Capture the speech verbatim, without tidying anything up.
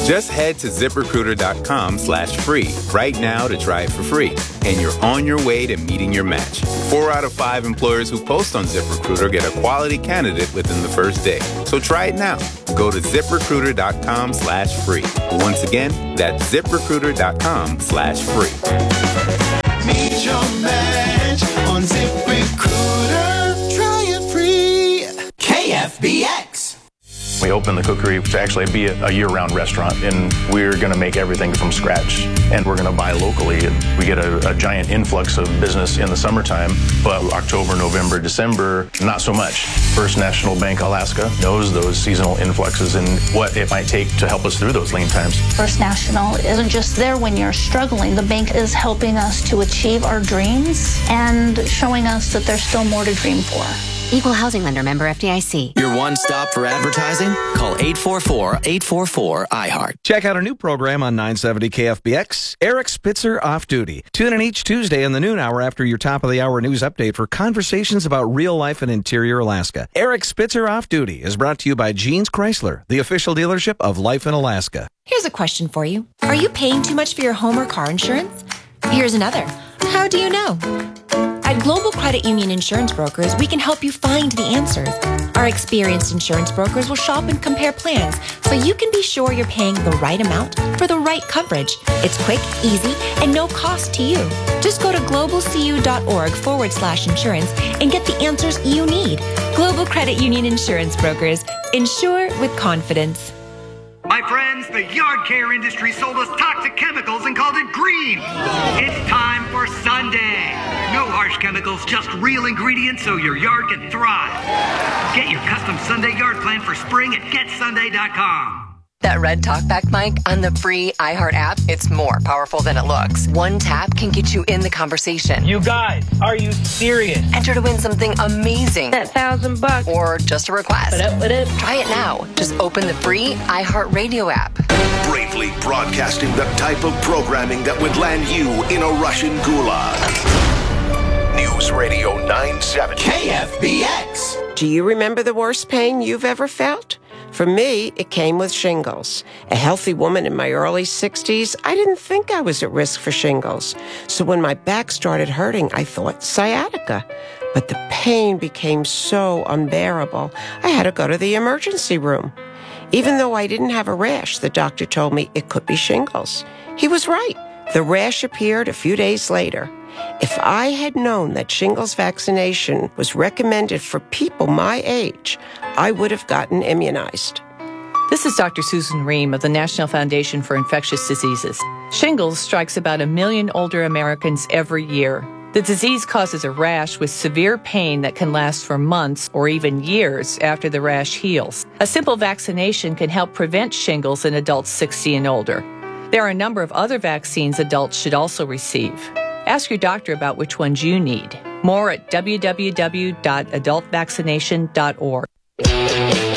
Just head to ZipRecruiter.com slash free right now to try it for free. And you're on your way to meeting your match. Four out of five employers who post on ZipRecruiter get a quality candidate within the first day. So try it now. Go to ZipRecruiter.com slash free. Once again, that's ZipRecruiter.com slash free. Meet your match on ZipRecruiter. Try it free. K F B X. We opened the cookery to actually be a, a year-round restaurant, and we're going to make everything from scratch, and we're going to buy locally, and we get a, a giant influx of business in the summertime, but October, November, December, not so much. First National Bank Alaska knows those seasonal influxes and what it might take to help us through those lean times. First National isn't just there when you're struggling. The bank is helping us to achieve our dreams and showing us that there's still more to dream for. Equal housing lender, member F D I C. Your one stop for advertising? Call eight four four, eight four four, I heart. Check out a new program on nine seventy K F B X, Eric Spitzer Off Duty. Tune in each Tuesday in the noon hour after your top of the hour news update for conversations about real life in interior Alaska. Eric Spitzer Off Duty is brought to you by Jeans Chrysler, the official dealership of Life in Alaska. Here's a question for you. Are you paying too much for your home or car insurance? Here's another. How do you know? At Global Credit Union Insurance Brokers, we can help you find the answers. Our experienced insurance brokers will shop and compare plans so you can be sure you're paying the right amount for the right coverage. It's quick, easy, and no cost to you. Just go to globalcu.org forward slash insurance and get the answers you need. Global Credit Union Insurance Brokers. Insure with confidence. My friends, the yard care industry sold us toxic chemicals and called it green. It's time for Sunday. No harsh chemicals, just real ingredients so your yard can thrive. Get your custom Sunday yard plan for spring at get sunday dot com. That red talkback mic on the free iHeart app, it's more powerful than it looks. One tap can get you in the conversation. You guys, are you serious? Enter to win something amazing. That thousand bucks. Or just a request. What up, what up? Try it now. Just open the free iHeart Radio app. Bravely broadcasting the type of programming that would land you in a Russian gulag. News Radio nine seventy. K F B X. Do you remember the worst pain you've ever felt? For me, it came with shingles. A healthy woman in my early sixties, I didn't think I was at risk for shingles. So when my back started hurting, I thought sciatica. But the pain became so unbearable, I had to go to the emergency room. Even though I didn't have a rash, the doctor told me it could be shingles. He was right. The rash appeared a few days later. If I had known that shingles vaccination was recommended for people my age, I would have gotten immunized. This is Doctor Susan Ream of the National Foundation for Infectious Diseases. Shingles strikes about a million older Americans every year. The disease causes a rash with severe pain that can last for months or even years after the rash heals. A simple vaccination can help prevent shingles in adults sixty and older. There are a number of other vaccines adults should also receive. Ask your doctor about which ones you need. More at w w w dot adult vaccination dot org.